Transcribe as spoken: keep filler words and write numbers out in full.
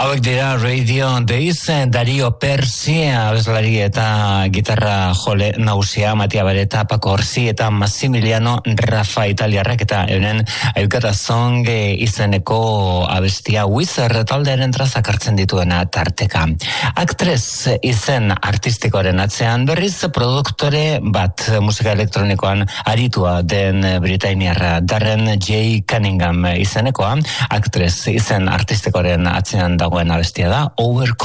Hauek dira Radio Days, Dario Persi, abeslari eta gitarra jole nausia, Matia Bareta, Paco Orsi eta Massimiliano Rafa italiarrak eta euren Aukata Song izeneko abestia Wizard taldearen trazak hartzen dituena tarteka. Aktrez izen artistikoaren atzean berriz produktore bat musika elektronikoan aritua den Britainiarra Darren J. Cunningham izenekoa, aktrez izen artistikoaren atzean dagoen abestia da Over